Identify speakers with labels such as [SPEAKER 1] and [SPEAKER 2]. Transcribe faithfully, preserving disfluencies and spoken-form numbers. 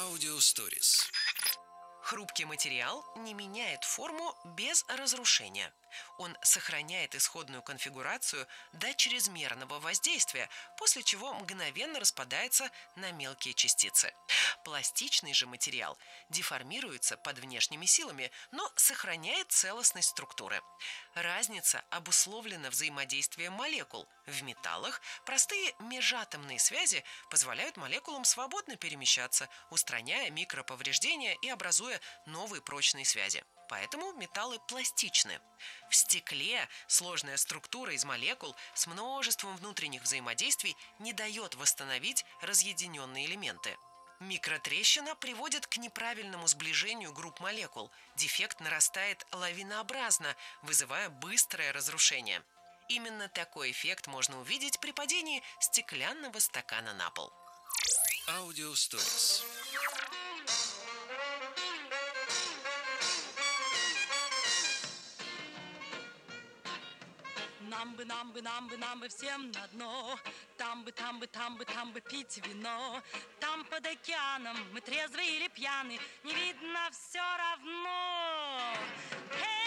[SPEAKER 1] Аудиосторис.
[SPEAKER 2] Хрупкий материал не меняет форму без разрушения. Он сохраняет исходную конфигурацию до чрезмерного воздействия, после чего мгновенно распадается на мелкие частицы. Пластичный же материал деформируется под внешними силами, но сохраняет целостность структуры. Разница обусловлена взаимодействием молекул. В металлах простые межатомные связи позволяют молекулам свободно перемещаться, устраняя микроповреждения и образуя новые прочные связи. Поэтому металлы пластичны. В стекле сложная структура из молекул с множеством внутренних взаимодействий не дает восстановить разъединенные элементы. Микротрещина приводит к неправильному сближению групп молекул. Дефект нарастает лавинообразно, вызывая быстрое разрушение. Именно такой эффект можно увидеть при падении стеклянного стакана на пол.
[SPEAKER 1] Аудиосторис.
[SPEAKER 3] Нам бы, нам бы, нам бы, нам бы всем на дно. Там бы, там бы, там бы, там бы пить вино. Там под океаном мы трезвы или пьяны, не видно все равно. Эй!